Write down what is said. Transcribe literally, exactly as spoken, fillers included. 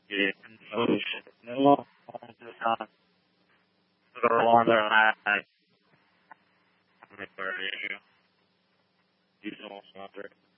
Yeah. Oh, shit. No, just on the alarm there last night. I'm sorry, issue. You don't sponsor it.